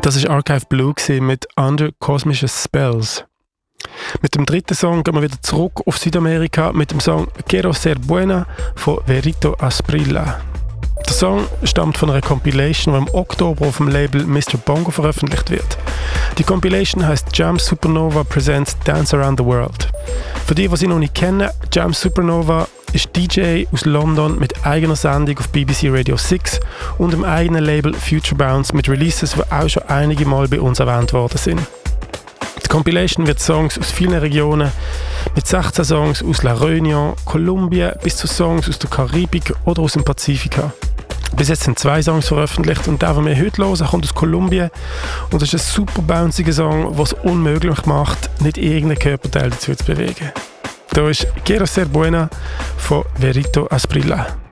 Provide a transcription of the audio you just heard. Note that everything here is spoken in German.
Das ist Archive Blue mit Under Kosmische Spells. Mit dem dritten Song gehen wir wieder zurück auf Südamerika mit dem Song Quiero Ser Buena von Verito Asprilla. Der Song stammt von einer Compilation, die im Oktober auf dem Label Mr. Bongo veröffentlicht wird. Die Compilation heißt Jam Supernova Presents Dance Around the World. Für die sie noch nicht kennen, Jam Supernova ist DJ aus London mit eigener Sendung auf BBC Radio 6 und dem eigenen Label Future Bounce mit Releases, die auch schon einige Mal bei uns erwähnt worden sind. Die Compilation wird Songs aus vielen Regionen, mit 16 Songs aus La Réunion, Kolumbien bis zu Songs aus der Karibik oder aus dem Pazifika. Bis jetzt sind 2 Songs veröffentlicht und der, den wir heute hören, kommt aus Kolumbien und das ist ein super bounciger Song, der es unmöglich macht, nicht irgendeinen Körperteil dazu zu bewegen. Da ist Quiero Ser Buena von Verito Asprilla.